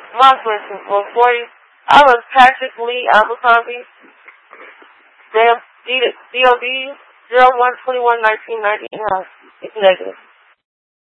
Mark Wilson, 440. I was Patrick Lee Abercrombie, DOD 01/21/1999. It's negative.